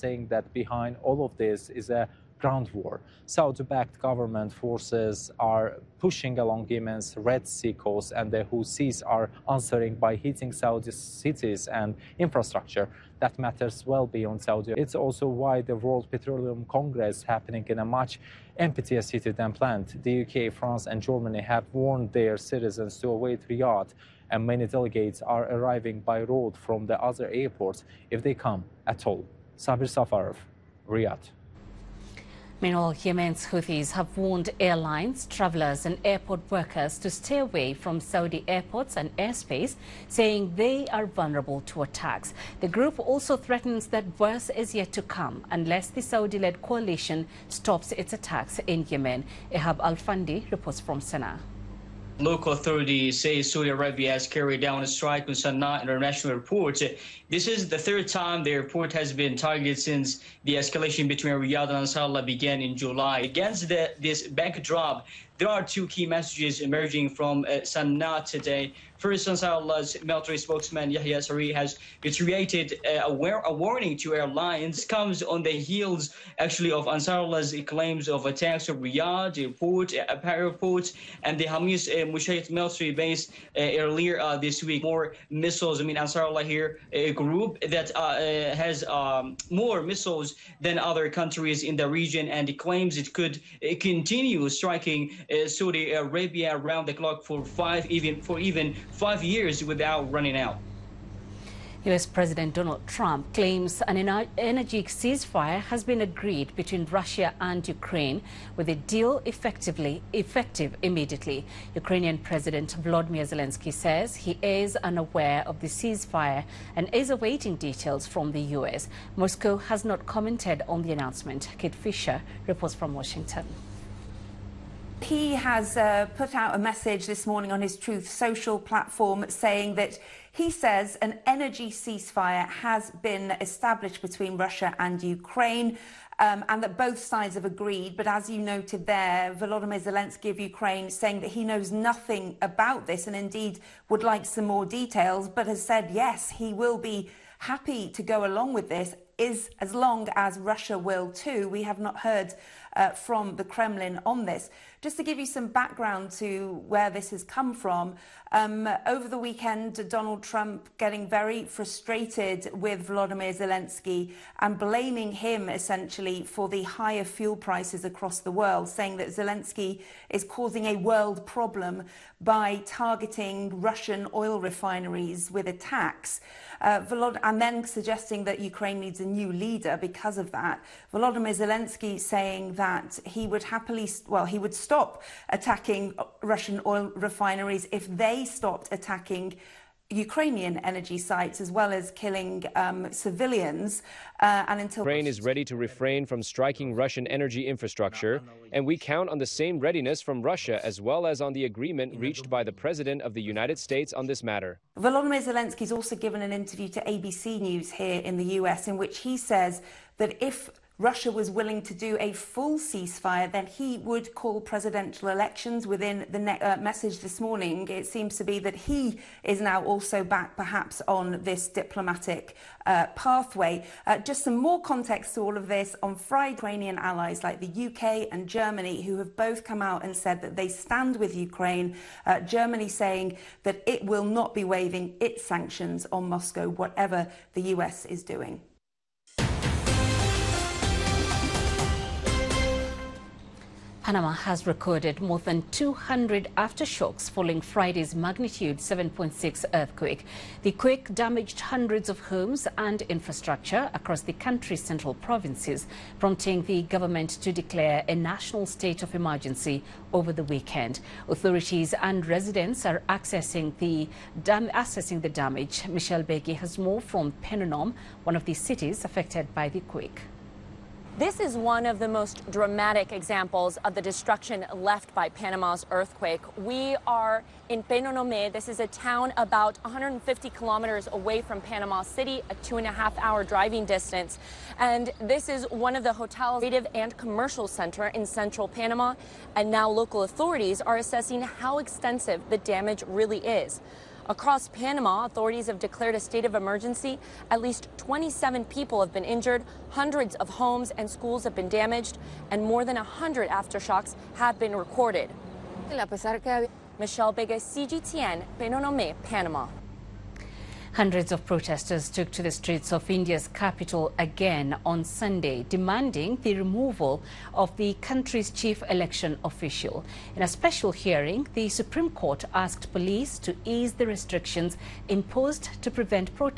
saying that behind all of this is a ground war. Saudi-backed government forces are pushing along Yemen's Red Sea coast, and the Houthis are answering by hitting Saudi cities and infrastructure that matters well beyond Saudi. It's also why the World Petroleum Congress happening in a much emptier city than planned. The UK, France and Germany have warned their citizens to await Riyadh, and many delegates are arriving by road from the other airports if they come at all. Sabir Safarov, Riyadh. Meanwhile, Yemen's Houthis have warned airlines, travelers and airport workers to stay away from Saudi airports and airspace, saying they are vulnerable to attacks. The group also threatens that worse is yet to come unless the Saudi-led coalition stops its attacks in Yemen. Ehab Al-Fandi reports from Sana'a. Local authorities say Saudi Arabia has carried down a strike on Sana'a International Airport. This is the third time the airport has been targeted since the escalation between Riyadh and Ansarallah began in July. Against this backdrop, there are two key messages emerging from Sana'a today. First, Ansarallah's military spokesman Yahya Saree has reiterated a warning to airlines. This comes on the heels, actually, of Ansarallah's claims of attacks on Riyadh airport, airports, and the Hamis Mushayt military base earlier this week. More missiles. I mean, Ansarallah here, a group that has more missiles than other countries in the region, and it claims it could continue striking Saudi Arabia around the clock for even 5 years without running out. U.S. President Donald Trump claims an energy ceasefire has been agreed between Russia and Ukraine, with the deal effective immediately. Ukrainian President Volodymyr Zelensky says he is unaware of the ceasefire and is awaiting details from the U.S. Moscow has not commented on the announcement. Kate Fisher reports from Washington. He has put out a message this morning on his Truth Social platform saying that he says an energy ceasefire has been established between Russia and Ukraine, and that both sides have agreed. But as you noted there, Volodymyr Zelensky of Ukraine saying that he knows nothing about this and indeed would like some more details, but has said, yes, he will be happy to go along with this, as long as Russia will too. We have not heard from the Kremlin on this. Just to give you some background to where this has come from, over the weekend, Donald Trump getting very frustrated with Volodymyr Zelensky and blaming him essentially for the higher fuel prices across the world, saying that Zelensky is causing a world problem by targeting Russian oil refineries with attacks. And then suggesting that Ukraine needs a new leader because of that. Volodymyr Zelensky saying that he would he would stop attacking Russian oil refineries if they stopped attacking Ukrainian energy sites, as well as killing civilians. And until Ukraine is ready to refrain from striking Russian energy infrastructure, and we count on the same readiness from Russia, as well as on the agreement reached by the President of the United States on this matter. Volodymyr Zelensky's also given an interview to ABC News here in the US, in which he says that if Russia was willing to do a full ceasefire, then he would call presidential elections. Within the message this morning, it seems to be that he is now also back perhaps on this diplomatic pathway. Just some more context to all of this. On Friday, Ukrainian allies like the UK and Germany, who have both come out and said that they stand with Ukraine, Germany saying that it will not be waiving its sanctions on Moscow, whatever the US is doing. Panama has recorded more than 200 aftershocks following Friday's magnitude 7.6 earthquake. The quake damaged hundreds of homes and infrastructure across the country's central provinces, prompting the government to declare a national state of emergency over the weekend. Authorities and residents are assessing the damage. Michelle Beggy has more from Penonom, one of the cities affected by the quake. This is one of the most dramatic examples of the destruction left by Panama's earthquake. We are in Penonomé. This is a town about 150 kilometers away from Panama City, a 2.5-hour driving distance. And this is one of the hotels, creative and commercial center in central Panama. And now local authorities are assessing how extensive the damage really is. Across Panama, authorities have declared a state of emergency. At least 27 people have been injured, hundreds of homes and schools have been damaged, and more than 100 aftershocks have been recorded. Michelle Vega, CGTN, Penonomé, Panama. Hundreds of protesters took to the streets of India's capital again on Sunday, demanding the removal of the country's chief election official. In a special hearing, the Supreme Court asked police to ease the restrictions imposed to prevent protesters